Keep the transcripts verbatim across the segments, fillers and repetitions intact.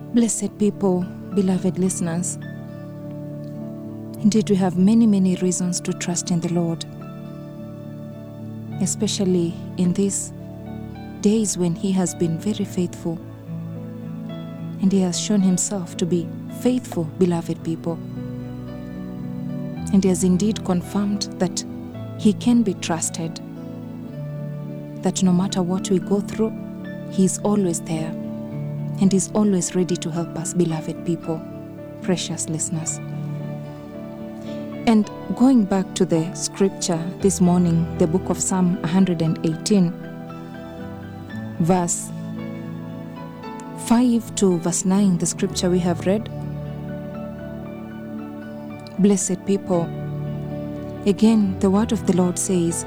Blessed people, beloved listeners, indeed we have many, many reasons to trust in the Lord, especially in these days when He has been very faithful, and He has shown Himself to be faithful, beloved people, and He has indeed confirmed that He can be trusted, that no matter what we go through, He is always there and is always ready to help us, beloved people, precious listeners. And going back to the scripture this morning, the book of Psalm one hundred eighteen, verse five to verse nine, the scripture we have read. Blessed people, again, the word of the Lord says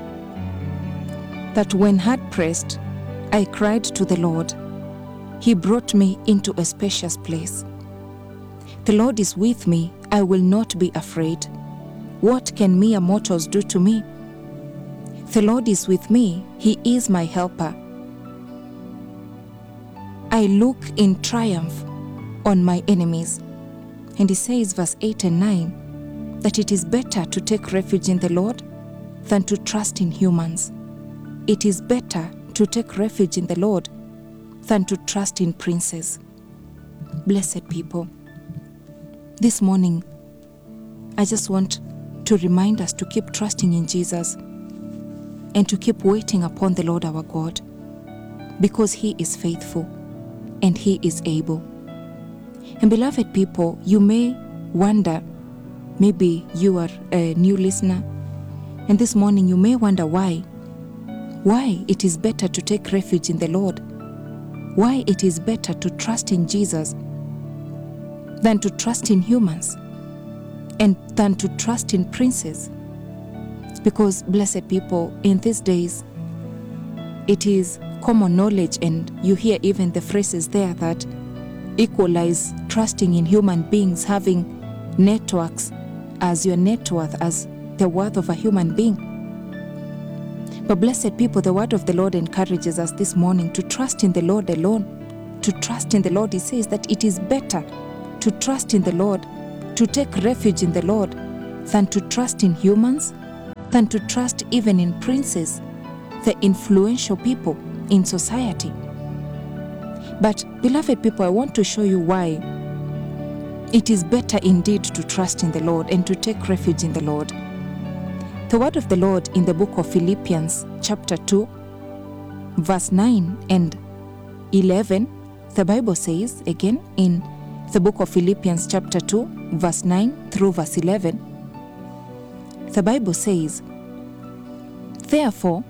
that when hard pressed, I cried to the Lord. He brought me into a spacious place. The Lord is with me, I will not be afraid. What can mere mortals do to me? The Lord is with me, He is my helper. I look in triumph on my enemies. And He says, verse eight and nine, that it is better to take refuge in the Lord than to trust in humans. It is better to take refuge in the Lord than to trust in princes. Blessed people, this morning, I just want to remind us to keep trusting in Jesus and to keep waiting upon the Lord our God, because He is faithful and He is able. And beloved people, you may wonder, maybe you are a new listener, and this morning you may wonder why. Why it is better to take refuge in the Lord. Why it is better to trust in Jesus than to trust in humans and than to trust in princes. It's because, blessed people, in these days, it is common knowledge, and you hear even the phrases there that equalize trusting in human beings, having networks as your net worth, as the worth of a human being. But blessed people, the word of the Lord encourages us this morning to trust in the Lord alone. To trust in the Lord, He says that it is better to trust in the Lord, to take refuge in the Lord, than to trust in humans, than to trust even in princes, the influential people in society. But beloved people, I want to show you why it is better indeed to trust in the Lord and to take refuge in the Lord. The word of the Lord in the book of Philippians chapter two, verse nine and eleven, the Bible says, again in the book of Philippians chapter two, verse nine through verse eleven, the Bible says, therefore,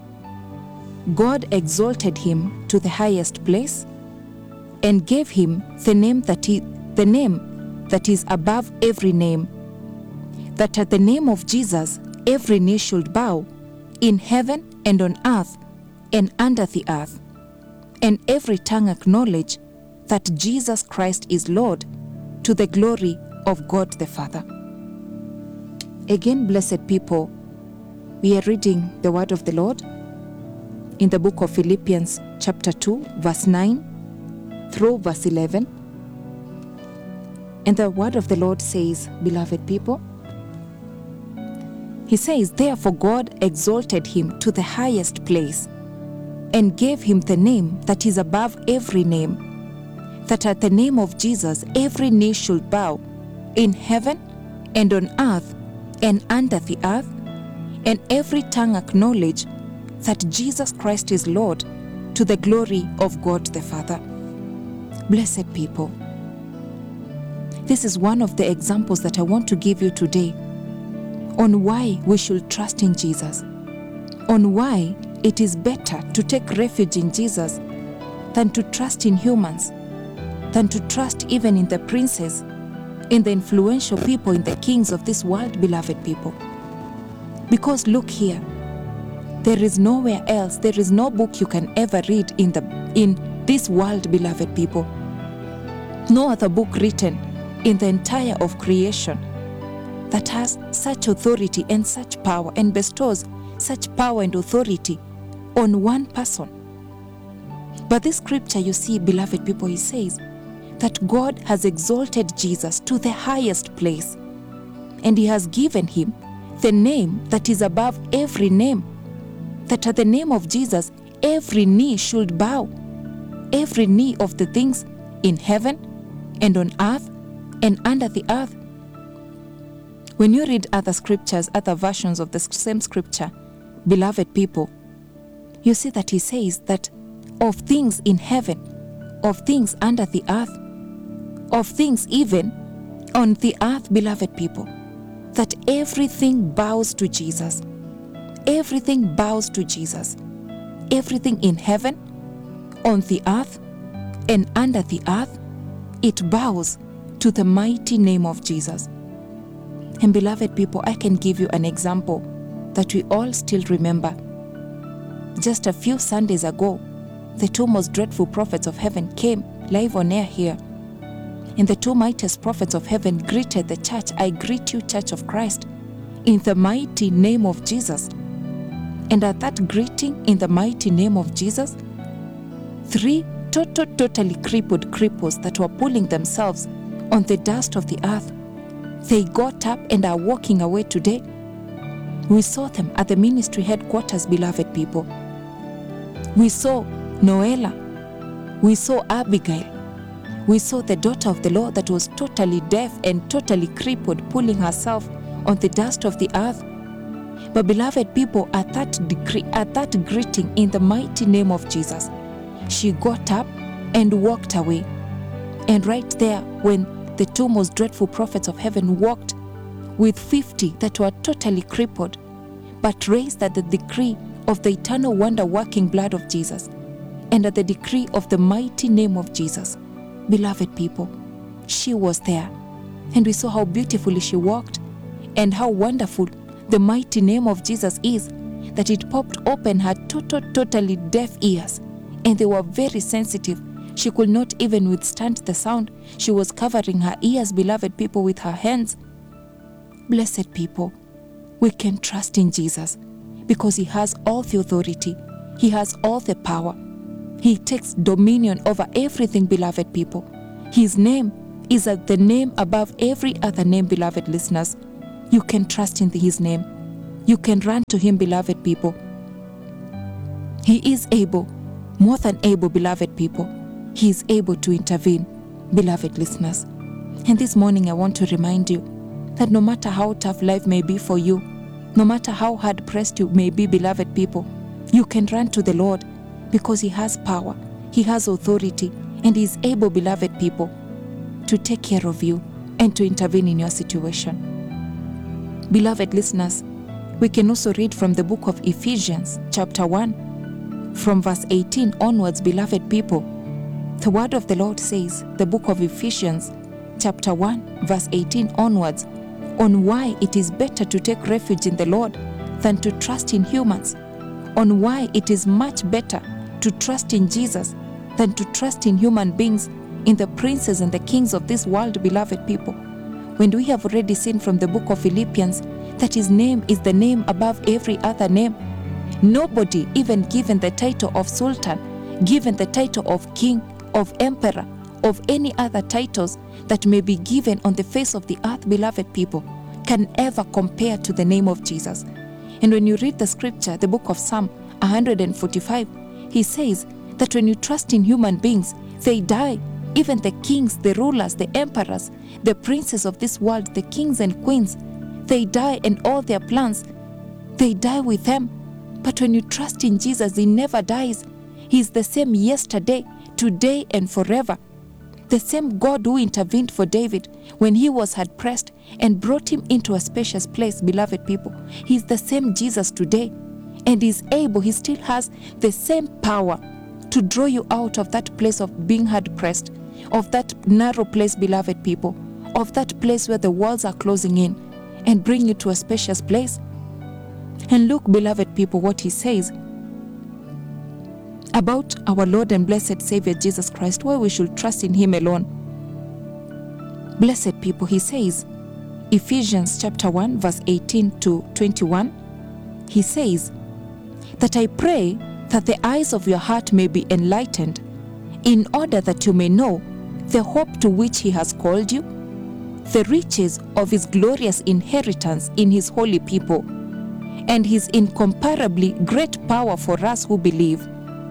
God exalted Him to the highest place and gave Him the name that he, the name that is above every name, that at the name of Jesus every knee should bow, in heaven and on earth and under the earth, and every tongue acknowledge that Jesus Christ is Lord, to the glory of God the Father. Again, blessed people, we are reading the word of the Lord in the book of Philippians chapter two, verse nine through verse eleven. And the word of the Lord says, beloved people, He says, therefore God exalted Him to the highest place and gave Him the name that is above every name, that at the name of Jesus every knee should bow, in heaven and on earth and under the earth, and every tongue acknowledge that Jesus Christ is Lord, to the glory of God the Father. Blessed people, this is one of the examples that I want to give you today on why we should trust in Jesus, on why it is better to take refuge in Jesus than to trust in humans, than to trust even in the princes, in the influential people, in the kings of this world, beloved people. Because look here, there is nowhere else, there is no book you can ever read in the in this world, beloved people. No other book written in the entire of creation that has such authority and such power and bestows such power and authority on one person. But this scripture, you see, beloved people, he says that God has exalted Jesus to the highest place, and he has given him the name that is above every name, that at the name of Jesus every knee should bow, every knee of the things in heaven and on earth and under the earth. When you read other scriptures, other versions of the same scripture, beloved people, you see that he says that of things in heaven, of things under the earth, of things even on the earth, beloved people, that everything bows to Jesus. Everything bows to Jesus. Everything in heaven, on the earth, and under the earth, it bows to the mighty name of Jesus. And beloved people, I can give you an example that we all still remember. Just a few Sundays ago, the two most dreadful prophets of heaven came live on air here. And the two mightiest prophets of heaven greeted the church. I greet you, Church of Christ, in the mighty name of Jesus. And at that greeting in the mighty name of Jesus, three total, totally crippled cripples that were pulling themselves on the dust of the earth, they got up and are walking away today. We saw them at the ministry headquarters, beloved people. We saw Noella. We saw Abigail. We saw the daughter of the Lord that was totally deaf and totally crippled, pulling herself on the dust of the earth. But beloved people, at that decree, at that greeting in the mighty name of Jesus, she got up and walked away. And right there, when the two most dreadful prophets of heaven walked with fifty that were totally crippled, but raised at the decree of the eternal wonder-working blood of Jesus, and at the decree of the mighty name of Jesus, beloved people, she was there. And we saw how beautifully she walked, and how wonderful the mighty name of Jesus is, that it popped open her total, totally deaf ears, and they were very sensitive. She could not even withstand the sound. She was covering her ears, beloved people, with her hands. Blessed people, we can trust in Jesus because he has all the authority. He has all the power. He takes dominion over everything, beloved people. His name is at the name above every other name, beloved listeners. You can trust in his name. You can run to him, beloved people. He is able, more than able, beloved people. He is able to intervene, beloved listeners. And this morning I want to remind you that no matter how tough life may be for you, no matter how hard pressed you may be, beloved people, you can run to the Lord because he has power, he has authority, and he is able, beloved people, to take care of you and to intervene in your situation. Beloved listeners, we can also read from the book of Ephesians chapter one, from verse eighteen onwards, beloved people. The word of the Lord says, the book of Ephesians chapter one, verse eighteen onwards, on why it is better to take refuge in the Lord than to trust in humans, on why it is much better to trust in Jesus than to trust in human beings, in the princes and the kings of this world, beloved people. When we have already seen from the book of Philippians that his name is the name above every other name. Nobody even given the title of Sultan, given the title of King, of Emperor, of any other titles that may be given on the face of the earth, beloved people, can ever compare to the name of Jesus. And when you read the scripture, the book of Psalm one forty-five, he says that when you trust in human beings, they die. Even the kings, the rulers, the emperors, the princes of this world, the kings and queens, they die, and all their plans, they die with them. But when you trust in Jesus, he never dies. He is the same yesterday, today, and forever. The same God who intervened for David when he was hard pressed and brought him into a spacious place, beloved people. He is the same Jesus today, and is able, he still has the same power to draw you out of that place of being hard pressed, of that narrow place, beloved people, of that place where the walls are closing in, and bring you to a spacious place. And look, beloved people, what he says about our Lord and blessed Savior Jesus Christ, why we should trust in him alone. Blessed people, he says, Ephesians chapter one, verse eighteen to twenty-one, he says, that I pray that the eyes of your heart may be enlightened, in order that you may know the hope to which he has called you, the riches of his glorious inheritance in his holy people, and his incomparably great power for us who believe.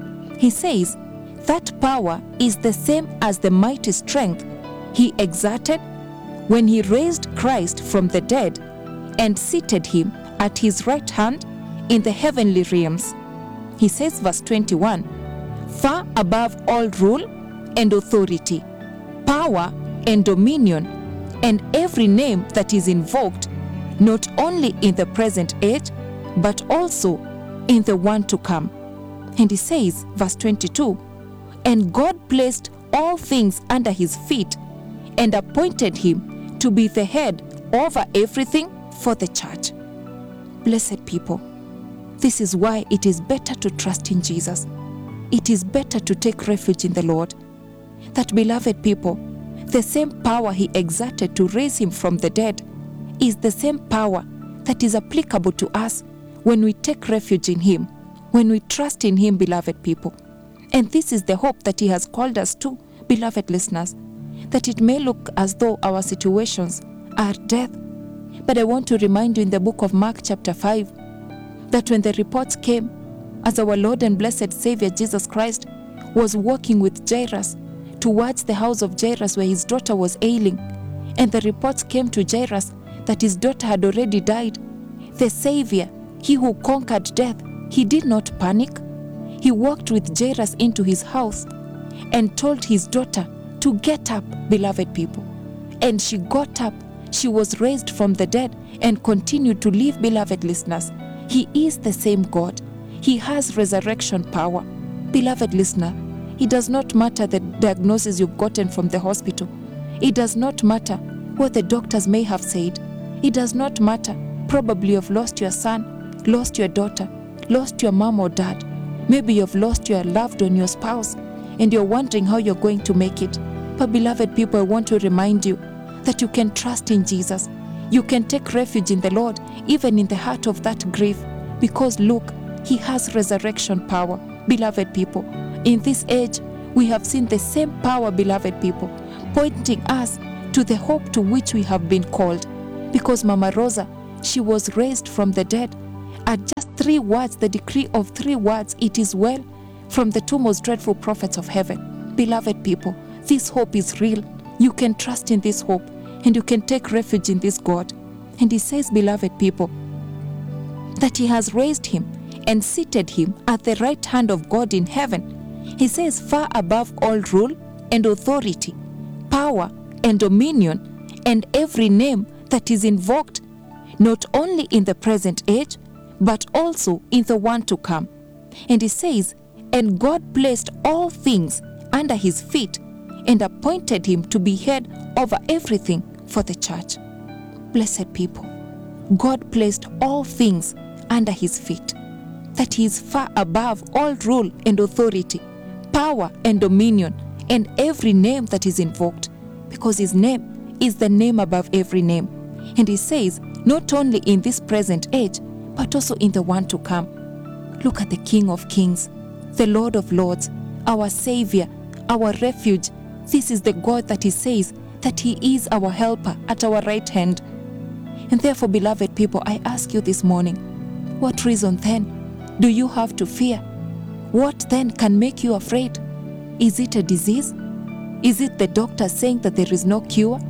He says that power is the same as the mighty strength he exerted when he raised Christ from the dead and seated him at his right hand in the heavenly realms. He says, verse twenty-one, far above all rule and authority, power and dominion, and every name that is invoked, not only in the present age, but also in the one to come. And he says, verse twenty-two, and God placed all things under his feet and appointed him to be the head over everything for the church. Blessed people, this is why it is better to trust in Jesus. It is better to take refuge in the Lord. That, beloved people, the same power he exerted to raise him from the dead is the same power that is applicable to us when we take refuge in him, when we trust in him, beloved people. And this is the hope that he has called us to, beloved listeners, that it may look as though our situations are death. But I want to remind you in the book of Mark chapter five, that when the reports came, as our Lord and blessed Savior Jesus Christ was walking with Jairus towards the house of Jairus where his daughter was ailing, and the reports came to Jairus that his daughter had already died, the Savior, he who conquered death, he did not panic. He walked with Jairus into his house and told his daughter to get up, beloved people. And she got up. She was raised from the dead and continued to live, beloved listeners. He is the same God. He has resurrection power. Beloved listener, it does not matter the diagnosis you've gotten from the hospital. It does not matter what the doctors may have said. It does not matter. Probably you've lost your son, lost your daughter, lost your mom or dad. Maybe you've lost your loved one, your spouse, and you're wondering how you're going to make it. But beloved people, I want to remind you that you can trust in Jesus. You can take refuge in the Lord, even in the heart of that grief, because look, he has resurrection power, beloved people. In this age, we have seen the same power, beloved people, pointing us to the hope to which we have been called. Because Mama Rosa, she was raised from the dead. At just three words, the decree of three words, it is well, from the two most dreadful prophets of heaven. Beloved people, this hope is real. You can trust in this hope, and you can take refuge in this God. And he says, beloved people, that he has raised him and seated him at the right hand of God in heaven. He says, far above all rule and authority, power and dominion, and every name that is invoked, not only in the present age, but also in the one to come. And he says, and God placed all things under his feet and appointed him to be head over everything for the church. Blessed people, God placed all things under his feet, that he is far above all rule and authority, power and dominion, and every name that is invoked, because his name is the name above every name. And he says, not only in this present age, but also in the one to come. Look at the King of Kings, the Lord of Lords, our Savior, our refuge. This is the God that he says that he is our helper at our right hand. And therefore, beloved people, I ask you this morning, what reason then do you have to fear? What then can make you afraid? Is it a disease? Is it the doctor saying that there is no cure?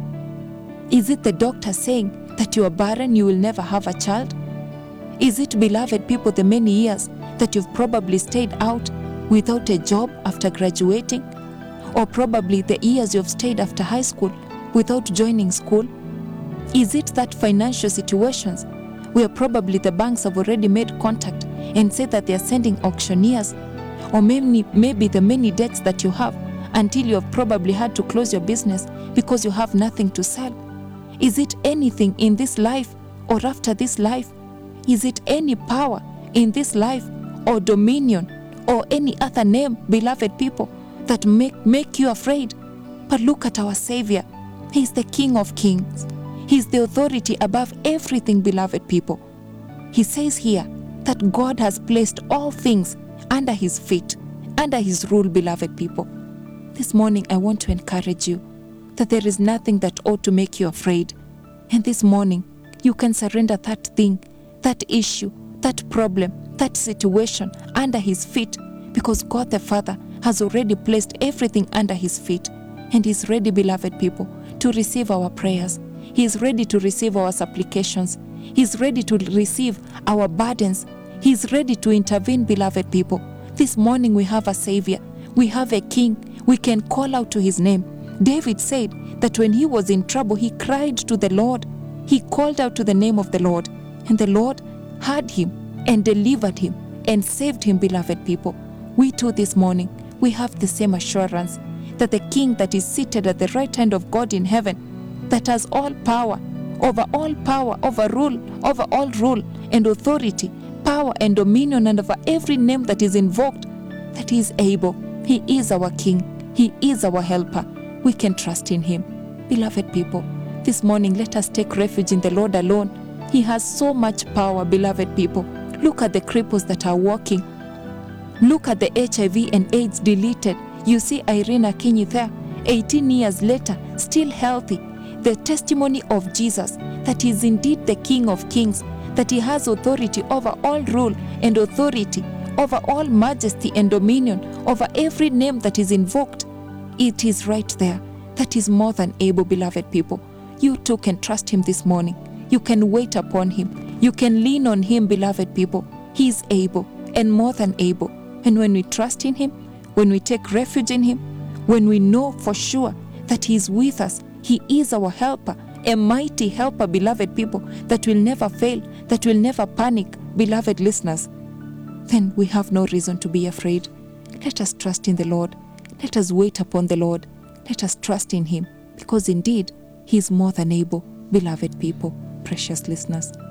Is it the doctor saying that you are barren, you will never have a child? Is it, beloved people, the many years that you've probably stayed out without a job after graduating? Or probably the years you've stayed after high school without joining school? Is it that financial situations where probably the banks have already made contact and said that they are sending auctioneers? Or maybe, maybe the many debts that you have until you have probably had to close your business because you have nothing to sell? Is it anything in this life or after this life? Is it any power in this life or dominion or any other name, beloved people, that make, make you afraid? But look at our Savior. He is the King of Kings. He is the authority above everything, beloved people. He says here that God has placed all things under his feet, under his rule, beloved people. This morning, I want to encourage you that there is nothing that ought to make you afraid. And this morning, you can surrender that thing, that issue, that problem, that situation under his feet, because God the Father has already placed everything under his feet. And he's ready, beloved people, to receive our prayers. He is ready to receive our supplications. He's ready to receive our burdens. He's ready to intervene, beloved people. This morning we have a Savior. We have a King. We can call out to his name. David said that when he was in trouble, he cried to the Lord. He called out to the name of the Lord, and the Lord heard him and delivered him and saved him, beloved people. We too this morning, we have the same assurance that the King that is seated at the right hand of God in heaven, that has all power, over all power, over rule, over all rule and authority, power and dominion, and over every name that is invoked, that he is able. He is our King. He is our helper. We can trust in him. Beloved people, this morning let us take refuge in the Lord alone. He has so much power, beloved people. Look at the cripples that are walking. Look at the H I V and AIDS deleted. You see Irene Akinyi there, eighteen years later, still healthy. The testimony of Jesus, that he is indeed the King of Kings, that he has authority over all rule and authority, over all majesty and dominion, over every name that is invoked. It is right there. That is more than able, beloved people. You too can trust him this morning. You can wait upon him. You can lean on him, beloved people. He is able and more than able. And when we trust in him, when we take refuge in him, when we know for sure that he is with us, he is our helper, a mighty helper, beloved people, that will never fail, that will never panic, beloved listeners, then we have no reason to be afraid. Let us trust in the Lord. Let us wait upon the Lord. Let us trust in him, because indeed he is more than able, beloved people, precious listeners.